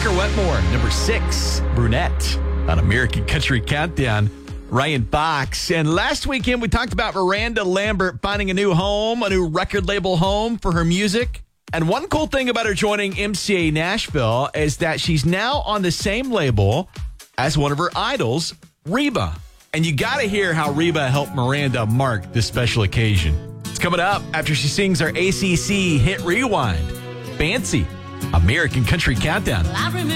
Walker Wetmore, number 6, Brunette, on American Country Countdown. Ryan Fox. And last weekend, we talked about Miranda Lambert finding a new home, a new record label home for her music. And one cool thing about her joining MCA Nashville is that she's now on the same label as one of her idols, Reba. And you got to hear how Reba helped Miranda mark this special occasion. It's coming up after she sings our ACC hit Rewind. Fancy, American Country Countdown.